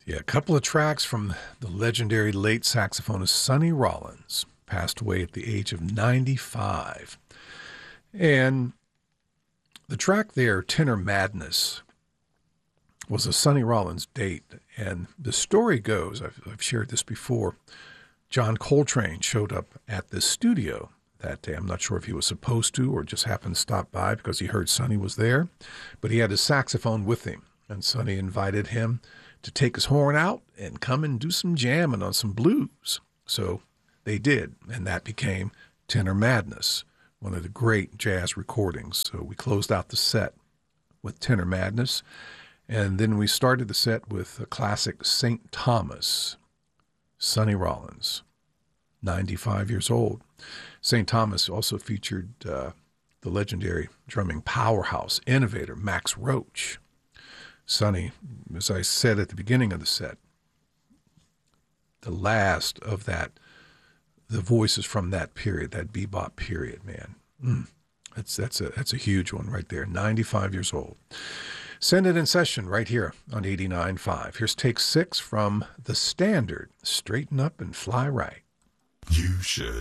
Yeah, a couple of tracks from the legendary late saxophonist Sonny Rollins, passed away at the age of 95. And the track there, Tenor Madness, was a Sonny Rollins date. And the story goes, I've shared this before, John Coltrane showed up at the studio that day. I'm not sure if he was supposed to or just happened to stop by because he heard Sonny was there, but he had his saxophone with him. And Sonny invited him to take his horn out and come and do some jamming on some blues. So they did, and that became Tenor Madness, one of the great jazz recordings. So we closed out the set with Tenor Madness, and then we started the set with a classic St. Thomas, Sonny Rollins, 95 years old. St. Thomas also featured the legendary drumming powerhouse innovator Max Roach. Sonny, as I said at the beginning of the set, the last of that, the voices from that period, that bebop period, man. That's a huge one right there. 95 years old. Send it in session right here on 89.5. Here's take 6 from The Standard, Straighten Up and Fly Right. You should.